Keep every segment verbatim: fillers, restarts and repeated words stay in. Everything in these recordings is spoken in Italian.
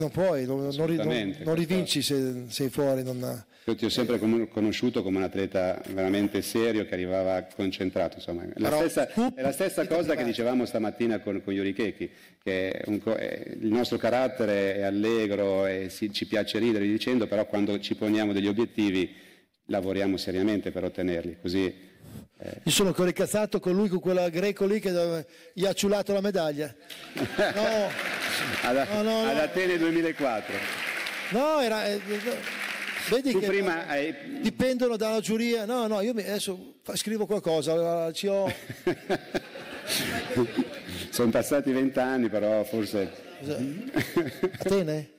Non puoi, non, non, non, non rivinci se sei fuori. Non... Io ti ho sempre conosciuto come un atleta veramente serio che arrivava concentrato. Insomma. La Però, stessa, è la stessa cosa che dicevamo stamattina con, con Yuri Checchi, che è un, è, il nostro carattere è allegro e si, ci piace ridere dicendo, però quando ci poniamo degli obiettivi lavoriamo seriamente per ottenerli. Così, eh. Io sono ancora incazzato con lui, con quella greco lì che gli ha ciulato la medaglia. No, ad, no, no, ad no. Atene duemilaquattro. No, era... Eh, vedi tu che prima hai... dipendono dalla giuria. No, no, io mi, adesso scrivo qualcosa, ci ho... Sono passati vent'anni, però forse... Atene?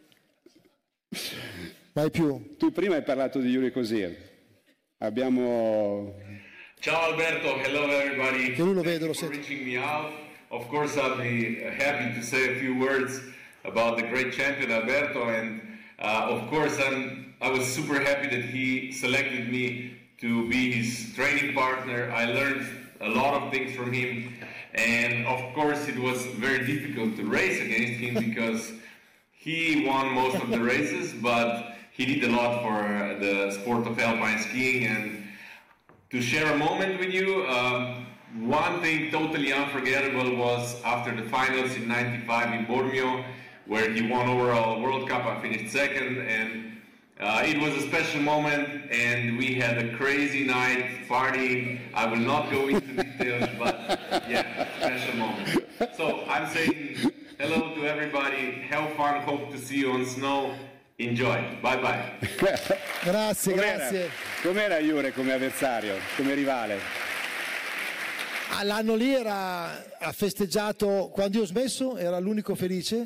Mai più. Tu prima hai parlato di Yuri Kosir. Abbiamo... Ciao Alberto, hello everybody. Che lui lo vedo, lo sento. sento. Reaching me out. Of course I'll be happy to say a few words about the great champion Alberto, and uh, of course I'm, I was super happy that he selected me to be his training partner. I learned a lot of things from him, and of course it was very difficult to race against him because he won most of the races, but he did a lot for the sport of alpine skiing. And to share a moment with you, um, one thing totally unforgettable was after the finals in ninety-five in Bormio, where he won overall World Cup. I finished second, and uh, it was a special moment, and we had a crazy night partying. I will not go into details, but yeah, special moment. So I'm saying hello to everybody, have fun, hope to see you on snow. Enjoy, bye bye. Grazie, com'era, grazie. Com'era Jure come avversario, come rivale? L'anno lì era, ha festeggiato, quando io ho smesso era l'unico felice.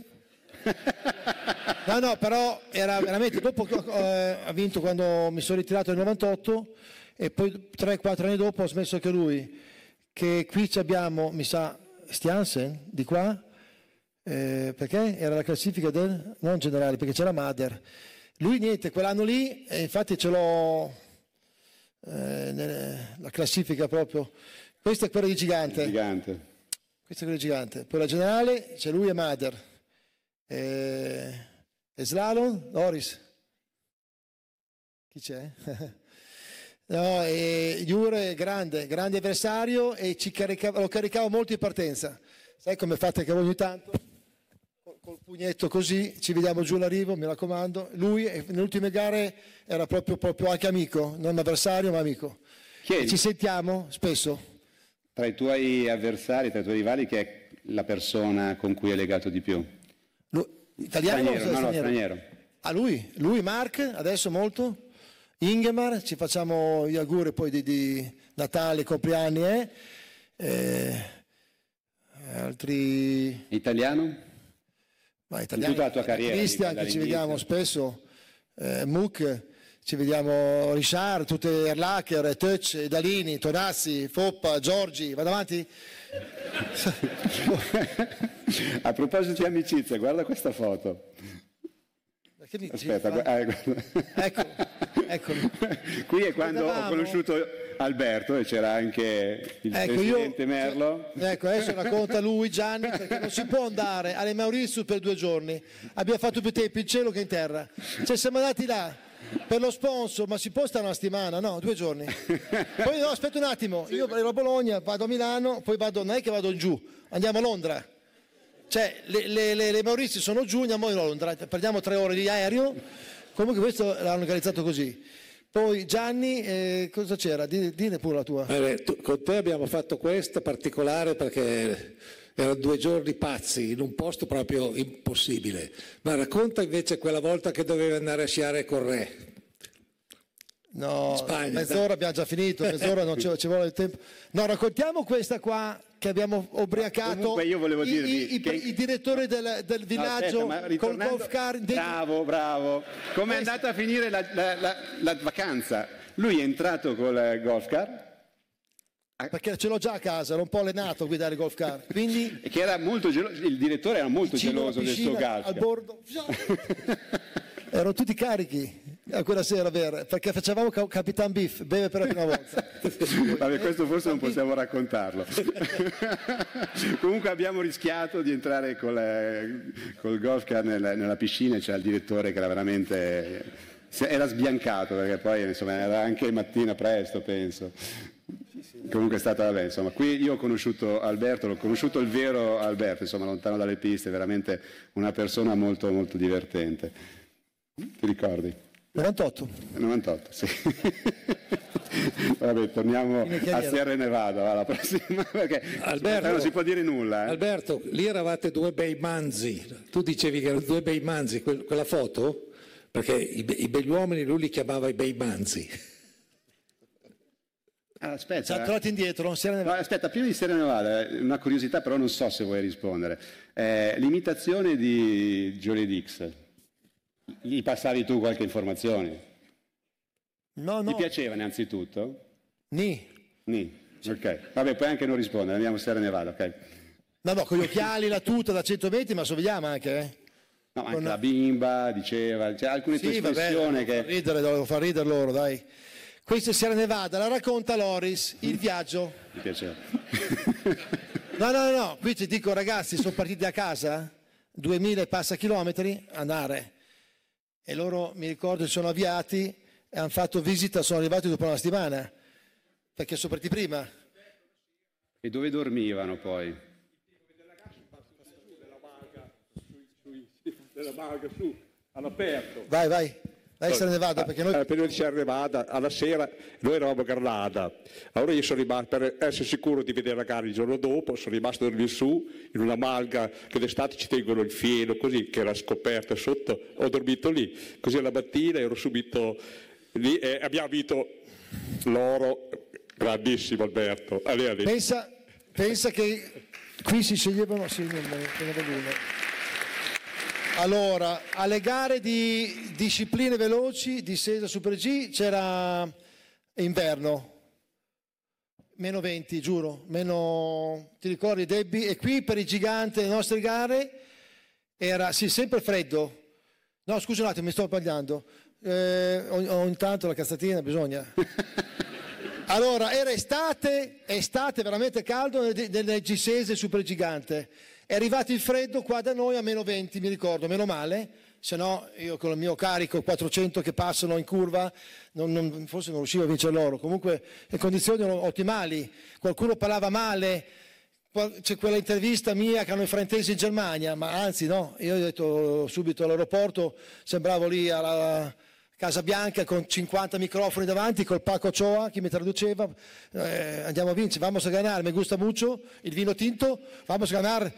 No, no, però era veramente, dopo eh, ha vinto quando mi sono ritirato nel novantotto e poi tre quattro anni dopo ho smesso anche lui, che qui abbiamo, mi sa, Stiansen, di qua. Eh, perché era la classifica del non generale, perché c'era Mader, lui niente quell'anno lì, e infatti ce l'ho eh, nella classifica proprio. Questa è quella di gigante, gigante. Questa è quella di gigante, poi la generale c'è lui e Mader, e, e slalom Loris, chi c'è? No, e Jure grande grande avversario, e ci caricava, lo caricavo molto in partenza, sai come fate che ogni tanto col pugnetto così, ci vediamo giù l'arrivo, mi raccomando. Lui nelle ultime gare era proprio, proprio anche amico, non avversario ma amico. E ci sentiamo spesso. Tra i tuoi avversari, tra i tuoi rivali, che è la persona con cui è legato di più? Lui, italiano straniero, o no, straniero? No, straniero. Ah, lui, lui, Mark, adesso molto. Ingemar, ci facciamo gli auguri poi di, di Natale, compleanni, eh? Eh, altri... Italiano? Ma italiano, tutta la tua carriera, Cristian, che ci vediamo spesso, eh, Muc, ci vediamo Richard, tutte Erlacher, Touch, Dalini, Tonazzi, Foppa, Giorgi, vado avanti? A proposito di amicizia, guarda questa foto. Che Aspetta, gu- eh, ecco, eccolo. Qui è quando ho conosciuto Alberto e c'era anche il ecco, presidente io, Merlo. Ecco, adesso racconta lui, Gianni, perché non si può andare alle Mauritius per due giorni. Abbiamo fatto più tempo in cielo che in terra. Cioè siamo andati là per lo sponsor, ma si può stare una settimana? No, due giorni. Poi no, aspetta un attimo, io ero a Bologna, vado a Milano, poi vado, non è che vado giù, andiamo a Londra. Cioè le, le, le, le Maurizi sono giù, andiamo a Londra, perdiamo tre ore di aereo. Comunque questo l'hanno organizzato così. Poi Gianni, eh, cosa c'era? Dine, dine pure la tua. Eh, tu, con te abbiamo fatto questa particolare perché erano due giorni pazzi in un posto proprio impossibile. Ma racconta invece quella volta che dovevi andare a sciare con Re. No, Spagna, mezz'ora dai. abbiamo già finito, mezz'ora non ci, ci vuole il tempo. No, raccontiamo questa qua che abbiamo ubriacacato. Comunque io volevo I, dirvi i, i, che... i direttori del, del villaggio no, aspetta, col golf car. Bravo, bravo. Come è andata a finire la, la, la, la vacanza? Lui è entrato col golf car. Perché ce l'ho già a casa, ero un po' allenato a guidare il golf car. Quindi che era molto geloso, il direttore era molto vicino alla geloso del piscina, suo golf al bordo. Erano tutti carichi. a quella sera, vero, perché facevamo Capitan Biff, beve per la prima volta. Vabbè, questo forse non possiamo raccontarlo. Comunque abbiamo rischiato di entrare col, col golf car nella, nella piscina, e c'era il direttore che era veramente, era sbiancato, perché poi insomma era anche mattina presto, penso. Comunque è stata, vabbè, insomma, qui io ho conosciuto Alberto, l'ho conosciuto il vero Alberto, insomma, lontano dalle piste, veramente una persona molto molto divertente. Ti ricordi? novantotto. novantotto, sì. Vabbè, torniamo a Sierra Nevada alla prossima, perché Alberto, non si può dire nulla. Eh? Alberto, lì eravate due bei manzi, tu dicevi che erano due bei manzi, quella foto? Perché i, be- i begli uomini lui li chiamava i bei manzi. Ah, aspetta, Ci ha trovati indietro, Sierra Nevada. No, aspetta, prima di Sierra Nevada, una curiosità, però non so se vuoi rispondere. Eh, l'imitazione di Johnny Dix, gli passavi tu qualche informazione? No, no. Ti piaceva innanzitutto? Ni. Ni. Ok, vabbè, puoi anche non rispondere, andiamo a Sierra Nevada, ok? No, no, con gli occhiali, la tuta da cento metri, ma somigliava anche, eh? No, anche Con... la bimba, diceva, c'è alcune sì, tue espressioni che... Devo ridere, devo far ridere loro, dai. Questa è Sierra Nevada, la racconta Loris, il viaggio. Mi piaceva. No, no, no, no, qui ti dico ragazzi, sono partiti a casa, duemila e passa chilometri, andare. E loro, mi ricordo, si sono avviati e hanno fatto visita, sono arrivati dopo una settimana, perché sono partiti prima. E dove dormivano poi? Della Malga su, all'aperto. Vai, vai. Dai, se ne vada, perché noi... Alla periodo di Sierra Nevada, alla sera, noi eravamo a Granada. Allora io sono rimasto, per essere sicuro di vedere la gara il giorno dopo, sono rimasto a dormire su, in una malga che d'estate ci tengono il fieno, così, che era scoperta sotto. Ho dormito lì. Così alla mattina ero subito lì e abbiamo vinto l'oro. Grandissimo Alberto. Allì, allì. Pensa, pensa che qui si sceglievano... Sì, non me ne Allora, alle gare di discipline veloci, discesa Super G, c'era inverno, meno venti, giuro, meno, ti ricordi Debbie? E qui per i giganti delle nostre gare era, sì, sempre freddo. No, scusa un attimo, mi sto sbagliando. Eh, ogni tanto la cazzatina bisogna. Allora, era estate, estate veramente caldo nelle Gisese Super Gigante. È arrivato il freddo qua da noi a meno venti, mi ricordo, meno male, se no io con il mio carico quattrocento che passano in curva, non, non, forse non riuscivo a vincere loro. Comunque le condizioni erano ottimali, qualcuno parlava male, c'è quella intervista mia che hanno i fraintesi in Germania, ma anzi no, io ho detto subito all'aeroporto, sembravo lì alla Casa Bianca con cinquanta microfoni davanti, col Paco Ochoa che mi traduceva, eh, andiamo a vincere, vamos a ganar, me gusta mucho, il vino tinto, vamos a ganar.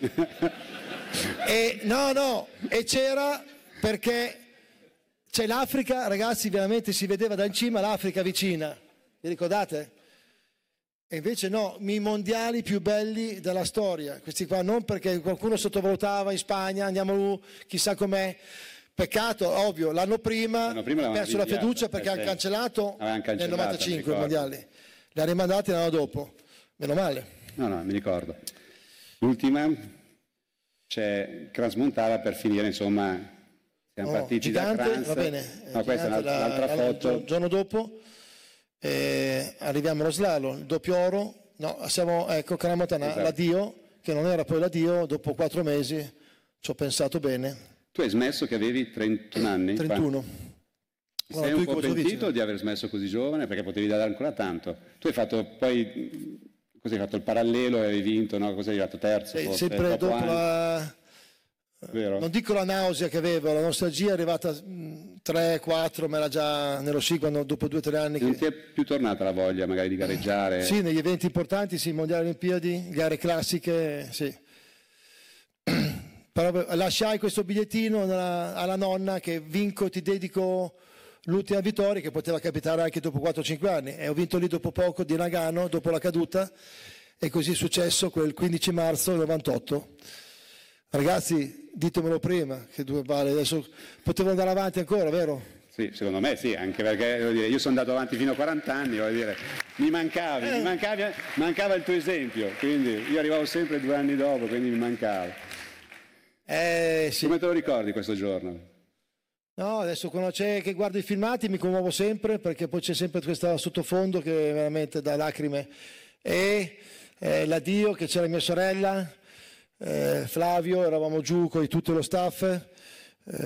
E no, no, e c'era perché c'è l'Africa, ragazzi, veramente si vedeva da in cima l'Africa vicina, vi ricordate? E invece no, i mondiali più belli della storia, questi qua non perché qualcuno sottovalutava in Spagna, andiamo chissà com'è. Peccato, ovvio, l'anno prima, l'anno prima ha perso la fiducia perché hanno cancellato nel novantacinque i mondiali. Li ha rimandati l'anno dopo, meno male. No, no, mi ricordo. L'ultima, c'è Crans-Montana per finire, insomma, siamo no, partiti gigante, da Crans. Va bene, no, questa è un'altra, l'altra la, foto. Il giorno dopo eh, arriviamo allo slalom, il doppio oro, no, siamo, ecco, Crans-Montana, esatto. L'addio, che non era poi l'addio, dopo quattro mesi ci ho pensato bene. Tu hai smesso che avevi trentuno anni? trentuno. Sei allora, un po' pentito di aver smesso così giovane perché potevi dare ancora tanto. Tu hai fatto poi, cosa hai fatto? Il parallelo e hai vinto, no? Cosa hai fatto? Terzo? Sei forse, sempre dopo anni. la... Vero? Non dico la nausea che avevo, la nostalgia è arrivata tre quattro, ma era già nello sci quando dopo due o tre anni. Non che... ti è più tornata la voglia magari di gareggiare? Sì, negli eventi importanti, sì, mondiali olimpiadi, gare classiche, sì. Però lasciai questo bigliettino alla, alla nonna che vinco, ti dedico l'ultima vittoria, che poteva capitare anche dopo quattro cinque anni, e ho vinto lì dopo poco di Nagano, dopo la caduta, e così è successo quel quindici marzo novantotto. Ragazzi, ditemelo prima, che due vale, adesso potevo andare avanti ancora, vero? Sì, secondo me sì, anche perché devo dire, io sono andato avanti fino a quaranta anni, voglio dire, mi mancavi, eh. mi mancavi, mancava il tuo esempio, quindi io arrivavo sempre due anni dopo, quindi mi mancava. Eh, sì. Come te lo ricordi questo giorno? No, adesso quando c'è che guardo i filmati mi commuovo sempre, perché poi c'è sempre questo sottofondo che è veramente da lacrime. E eh, l'addio che c'era mia sorella, eh, Flavio, eravamo giù con tutto lo staff,